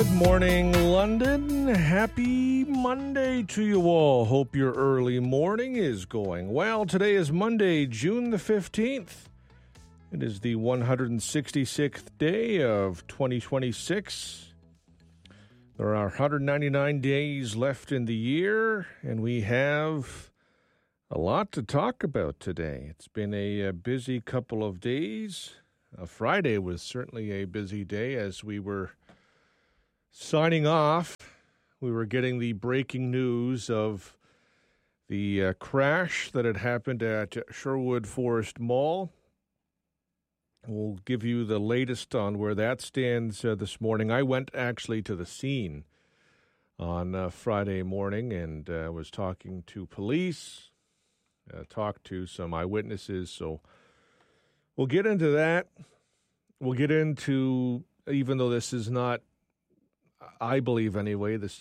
Good morning, London. Happy Monday to you all. Hope your early morning is going well. Today is Monday, June the 15th. It is the 166th day of 2026. There are 199 days left in the year, and we have a lot to talk about today. It's been a busy couple of days. Friday was certainly a busy day as we were signing off. We were getting the breaking news of the crash that had happened at Sherwood Forest Mall. We'll give you the latest on where that stands this morning. I went actually to the scene on Friday morning and was talking to police, talked to some eyewitnesses. So we'll get into that. We'll get into, even though this is not, I believe anyway, the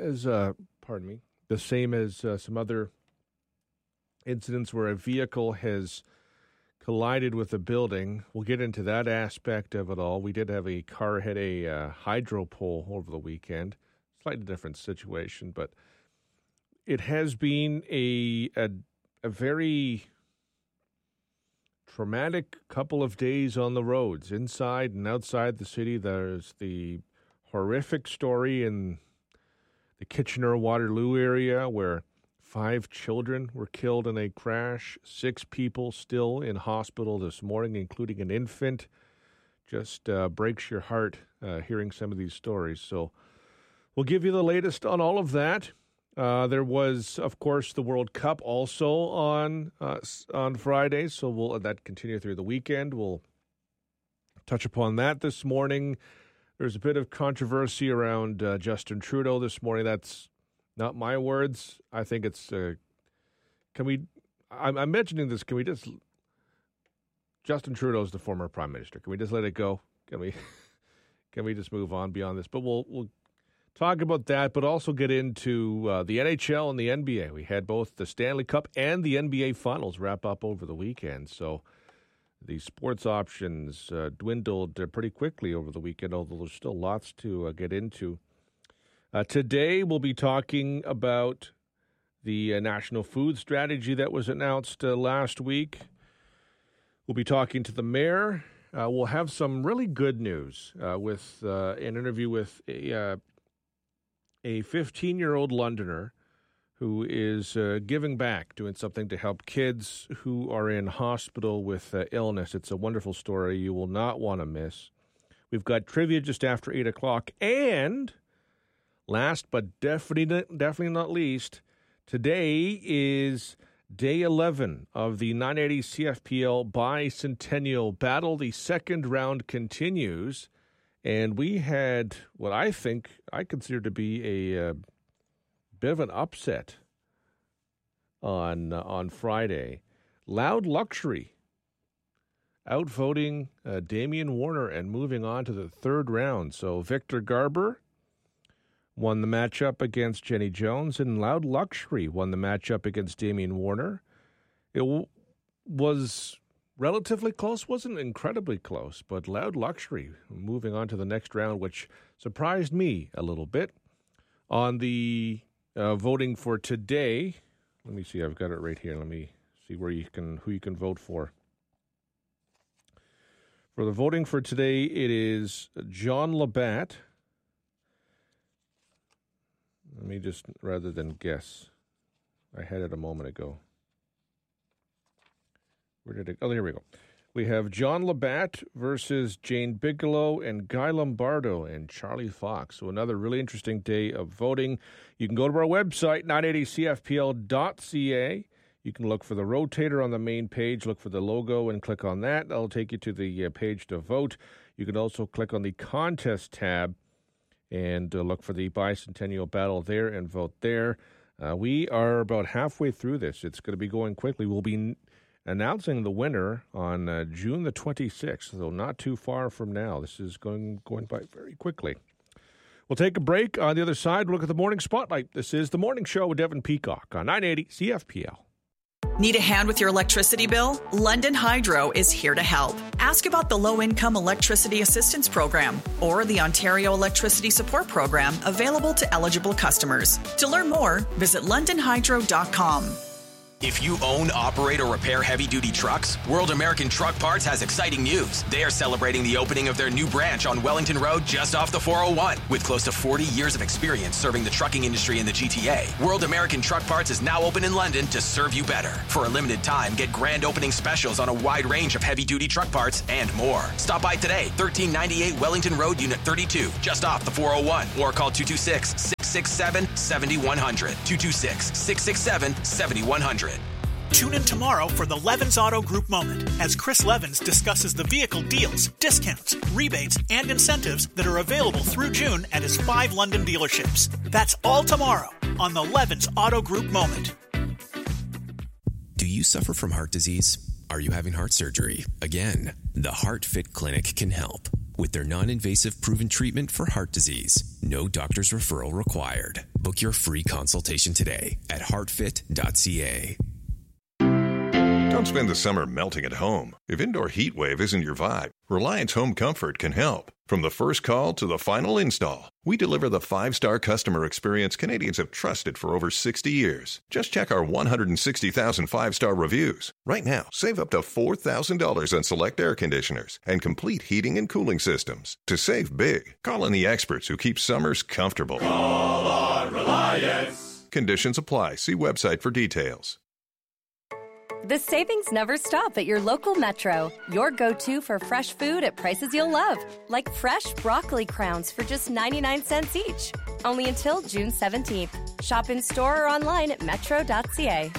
same as some other incidents where a vehicle has collided with a building. We'll get into that aspect of it all. We did have a car hit a hydro pole over the weekend. Slightly different situation, but it has been a very traumatic couple of days on the roads, inside and outside the city. There's the horrific story in the Kitchener-Waterloo area where 5 children were killed in a crash, 6 people still in hospital this morning, including an infant. Just breaks your heart hearing some of these stories. So we'll give you the latest on all of that. There was, of course, the World Cup also on Friday, so we'll that continue through the weekend. We'll touch upon that this morning. There's a bit of controversy around Justin Trudeau this morning. That's not my words. I think it's. I'm mentioning this. Can we just? Justin Trudeau is the former prime minister. Can we just let it go? Can we just move on beyond this? But we'll talk about that, but also get into the NHL and the NBA. We had both the Stanley Cup and the NBA Finals wrap up over the weekend. So the sports options dwindled pretty quickly over the weekend, although there's still lots to get into. Today, we'll be talking about the national food strategy that was announced last week. We'll be talking to the mayor. We'll have some really good news with an interview with a 15-year-old Londoner who is giving back, doing something to help kids who are in hospital with illness. It's a wonderful story you will not want to miss. We've got trivia just after 8 o'clock. And last but definitely not least, today is day 11 of the 980 CFPL Bicentennial Battle. The second round continues. And we had what I consider to be a bit of an upset on Friday. Loud Luxury outvoting Damian Warner and moving on to the third round. So Victor Garber won the matchup against Jenny Jones, and Loud Luxury won the matchup against Damian Warner. It was relatively close, wasn't incredibly close, but Loud Luxury moving on to the next round, which surprised me a little bit. On the voting for today, let me see, I've got it right here. Let me see who you can vote for. For the voting for today, it is John Labatt. Let me just, rather than guess, I had it a moment ago. Where did it? Oh, here we go. We have John Labatt versus Jane Bigelow and Guy Lombardo and Charlie Fox. So another really interesting day of voting. You can go to our website, 980cfpl.ca. You can look for the rotator on the main page, look for the logo, and click on that. That'll take you to the page to vote. You can also click on the contest tab and look for the Bicentennial Battle there and vote there. We are about halfway through this. It's going to be going quickly. We'll be announcing the winner on June the 26th, so not too far from now. This is going by very quickly. We'll take a break. On the other side, we'll look at the Morning Spotlight. This is The Morning Show with Devin Peacock on 980 CFPL. Need a hand with your electricity bill? London Hydro is here to help. Ask about the Low-Income Electricity Assistance Program or the Ontario Electricity Support Program available to eligible customers. To learn more, visit londonhydro.com. If you own, operate, or repair heavy-duty trucks, World American Truck Parts has exciting news. They are celebrating the opening of their new branch on Wellington Road just off the 401. With close to 40 years of experience serving the trucking industry in the GTA, World American Truck Parts is now open in London to serve you better. For a limited time, get grand opening specials on a wide range of heavy-duty truck parts and more. Stop by today, 1398 Wellington Road, Unit 32, just off the 401, or call 226-667-7100. 226-667-7100. Tune in tomorrow for the Levins Auto Group Moment as Chris Levins discusses the vehicle deals, discounts, rebates, and incentives that are available through June at his 5 London dealerships. That's all tomorrow on the Levins Auto Group Moment. Do you suffer from heart disease? Are you having heart surgery? Again, the HeartFit Clinic can help with their non-invasive proven treatment for heart disease. No doctor's referral required. Book your free consultation today at heartfit.ca. Don't spend the summer melting at home. If indoor heat wave isn't your vibe, Reliance Home Comfort can help. From the first call to the final install, we deliver the 5-star customer experience Canadians have trusted for over 60 years. Just check our 160,000 5-star reviews. Right now, save up to $4,000 on select air conditioners and complete heating and cooling systems. To save big, call on the experts who keep summers comfortable. Call on Reliance. Conditions apply. See website for details. The savings never stop at your local Metro. Your go-to for fresh food at prices you'll love. Like fresh broccoli crowns for just 99 cents each. Only until June 17th. Shop in store or online at metro.ca.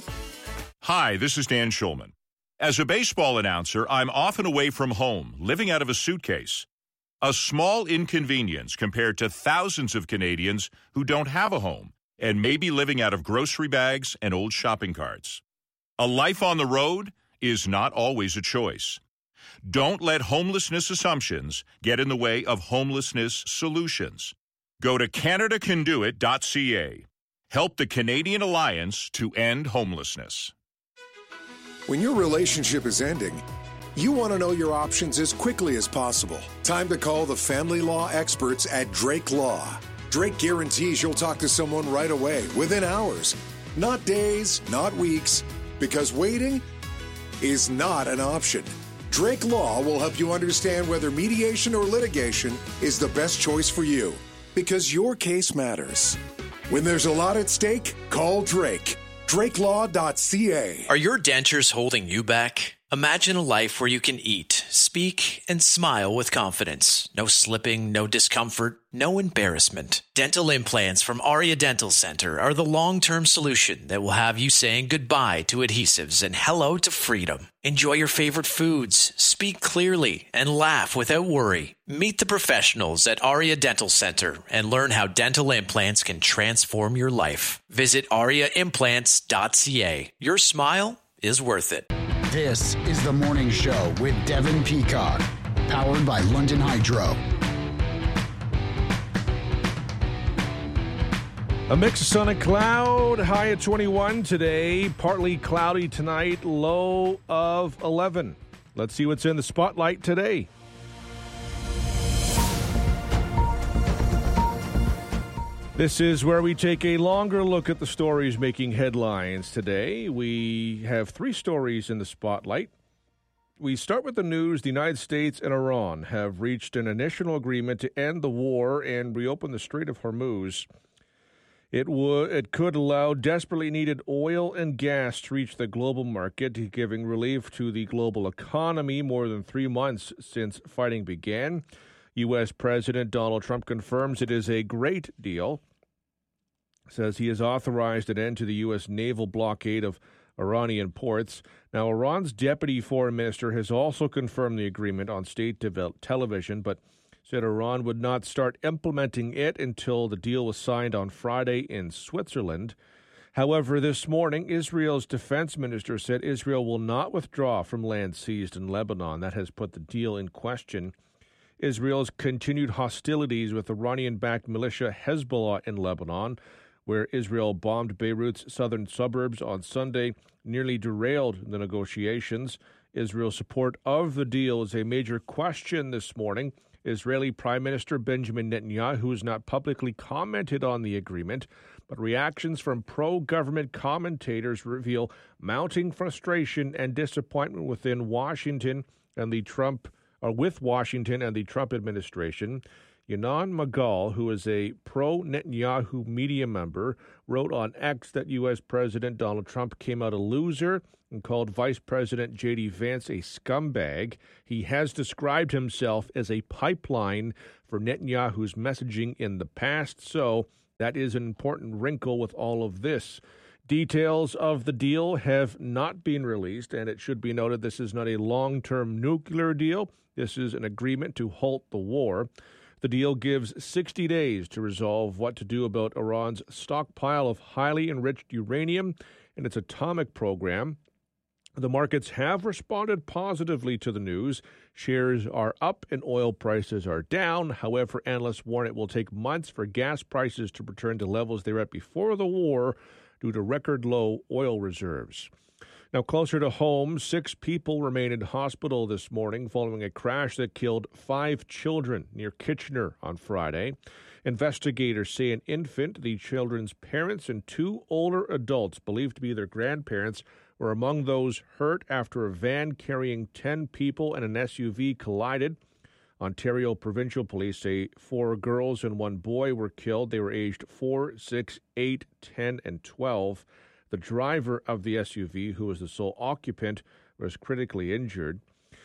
Hi, this is Dan Schulman. As a baseball announcer, I'm often away from home, living out of a suitcase. A small inconvenience compared to thousands of Canadians who don't have a home and may be living out of grocery bags and old shopping carts. A life on the road is not always a choice. Don't let homelessness assumptions get in the way of homelessness solutions. Go to CanadaCanDoIt.ca. Help the Canadian Alliance to end homelessness. When your relationship is ending, you want to know your options as quickly as possible. Time to call the family law experts at Drake Law. Drake guarantees you'll talk to someone right away, within hours. Not days, not weeks. Because waiting is not an option. Drake Law will help you understand whether mediation or litigation is the best choice for you. Because your case matters. When there's a lot at stake, call Drake. DrakeLaw.ca. Are your dentures holding you back? Imagine a life where you can eat, speak, and smile with confidence. No slipping, no discomfort, no embarrassment. Dental implants from Aria Dental Center are the long-term solution that will have you saying goodbye to adhesives and hello to freedom. Enjoy your favorite foods, speak clearly, and laugh without worry. Meet the professionals at Aria Dental Center and learn how dental implants can transform your life. Visit ariaimplants.ca. Your smile is worth it. This is The Morning Show with Devin Peacock, powered by London Hydro. A mix of sun and cloud, high at 21 today, partly cloudy tonight, low of 11. Let's see what's in the spotlight today. This is where we take a longer look at the stories making headlines today. We have 3 stories in the spotlight. We start with the news. The United States and Iran have reached an initial agreement to end the war and reopen the Strait of Hormuz. It could allow desperately needed oil and gas to reach the global market, giving relief to the global economy more than 3 months since fighting began. U.S. President Donald Trump confirms it is a great deal, says he has authorized an end to the U.S. naval blockade of Iranian ports. Now, Iran's deputy foreign minister has also confirmed the agreement on state television, but said Iran would not start implementing it until the deal was signed on Friday in Switzerland. However, this morning, Israel's defense minister said Israel will not withdraw from land seized in Lebanon. That has put the deal in question. Israel's continued hostilities with Iranian-backed militia Hezbollah in Lebanon, where Israel bombed Beirut's southern suburbs on Sunday, nearly derailed the negotiations. Israel's support of the deal is a major question this morning. Israeli Prime Minister Benjamin Netanyahu has not publicly commented on the agreement, but reactions from pro-government commentators reveal mounting frustration and disappointment within Washington and the Trump administration. Yanon Magal, who is a pro-Netanyahu media member, wrote on X that U.S. President Donald Trump came out a loser and called Vice President J.D. Vance a scumbag. He has described himself as a pipeline for Netanyahu's messaging in the past, so that is an important wrinkle with all of this. Details of the deal have not been released, and it should be noted this is not a long-term nuclear deal. This is an agreement to halt the war. The deal gives 60 days to resolve what to do about Iran's stockpile of highly enriched uranium and its atomic program. The markets have responded positively to the news. Shares are up and oil prices are down. However, analysts warn it will take months for gas prices to return to levels they were at before the war due to record low oil reserves. Now, closer to home, 6 people remain in hospital this morning following a crash that killed 5 children near Kitchener on Friday. Investigators say an infant, the children's parents, and 2 older adults believed to be their grandparents were among those hurt after a van carrying 10 people and an SUV collided. Ontario Provincial Police say 4 girls and 1 boy were killed. They were aged 4, 6, 8, 10, and 12. The driver of the SUV, who was the sole occupant, was critically injured.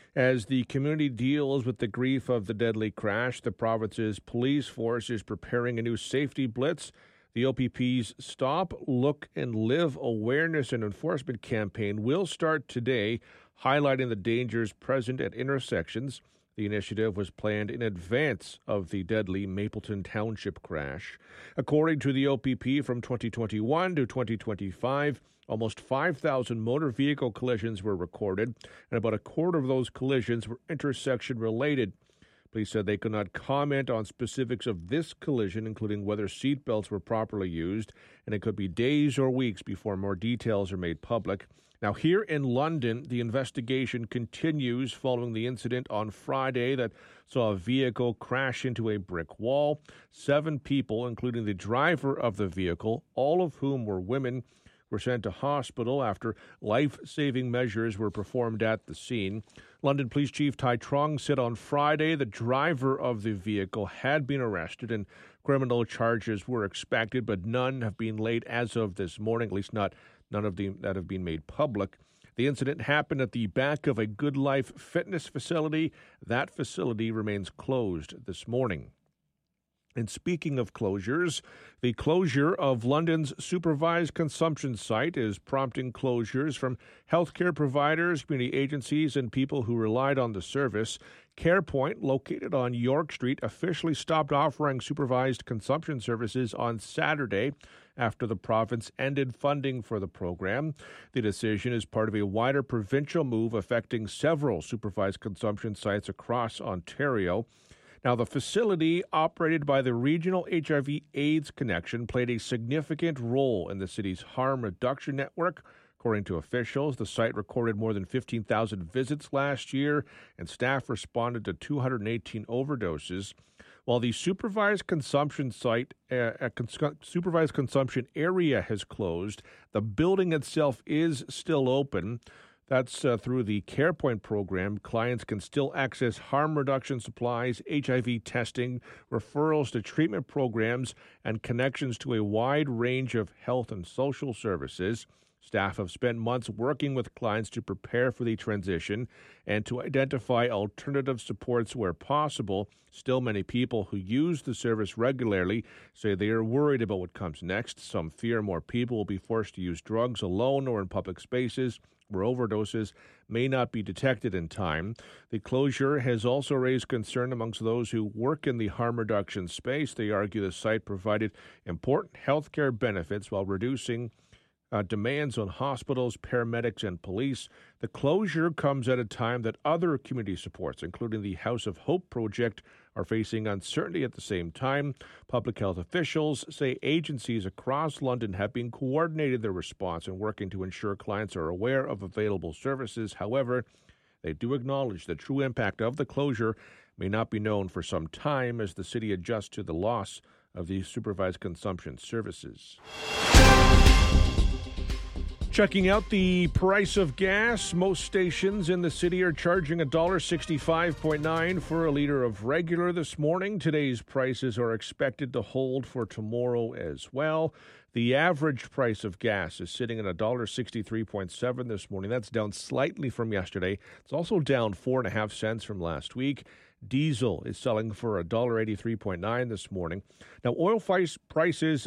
As the community deals with the grief of the deadly crash, the province's police force is preparing a new safety blitz. The OPP's Stop, Look, and Live awareness and enforcement campaign will start today, highlighting the dangers present at intersections. The initiative was planned in advance of the deadly Mapleton Township crash. According to the OPP, from 2021 to 2025, almost 5,000 motor vehicle collisions were recorded, and about a quarter of those collisions were intersection-related. Police said they could not comment on specifics of this collision, including whether seatbelts were properly used, and it could be days or weeks before more details are made public. Now, here in London, the investigation continues following the incident on Friday that saw a vehicle crash into a brick wall. 7 people, including the driver of the vehicle, all of whom were women, were sent to hospital after life-saving measures were performed at the scene. London Police Chief Tai Trong said on Friday the driver of the vehicle had been arrested and criminal charges were expected, but none have been laid as of this morning, at least none of them that have been made public. The incident happened at the back of a Good Life fitness facility. That facility remains closed this morning. And speaking of closures, the closure of London's supervised consumption site is prompting closures from healthcare providers, community agencies, and people who relied on the service. CarePoint, located on York Street, officially stopped offering supervised consumption services on Saturday after the province ended funding for the program. The decision is part of a wider provincial move affecting several supervised consumption sites across Ontario. Now, the facility, operated by the Regional HIV/AIDS Connection, played a significant role in the city's harm reduction network. According to officials, the site recorded more than 15,000 visits last year, and staff responded to 218 overdoses. While the supervised consumption area has closed, the building itself is still open. That's through the CarePoint program. Clients can still access harm reduction supplies, HIV testing, referrals to treatment programs, and connections to a wide range of health and social services. Staff have spent months working with clients to prepare for the transition and to identify alternative supports where possible. Still, many people who use the service regularly say they are worried about what comes next. Some fear more people will be forced to use drugs alone or in public spaces where overdoses may not be detected in time. The closure has also raised concern amongst those who work in the harm reduction space. They argue the site provided important health care benefits while reducing demands on hospitals, paramedics, and police. The closure comes at a time that other community supports, including the House of Hope project, are facing uncertainty at the same time. Public health officials say agencies across London have been coordinating their response and working to ensure clients are aware of available services. However, they do acknowledge the true impact of the closure may not be known for some time as the city adjusts to the loss of these supervised consumption services. Checking out the price of gas, most stations in the city are charging $1.65.9 for a liter of regular this morning. Today's prices are expected to hold for tomorrow as well. The average price of gas is sitting at $1.63.7 this morning. That's down slightly from yesterday. It's also down 4.5 cents from last week. Diesel is selling for $1.83.9 this morning. Now, oil prices